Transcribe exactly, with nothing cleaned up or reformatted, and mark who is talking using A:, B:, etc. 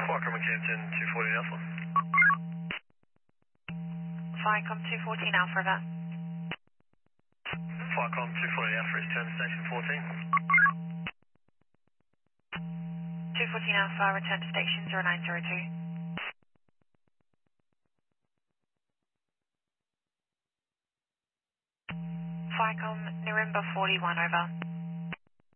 A: Qualcomm Canton two fourteen Alpha.
B: Viacom two fourteen Alpha, over.
A: Qualcomm two fourteen Alpha, return to station fourteen.
B: two fourteen Alpha, return to station zero nine zero two. Viacom Nirimba forty-one, over.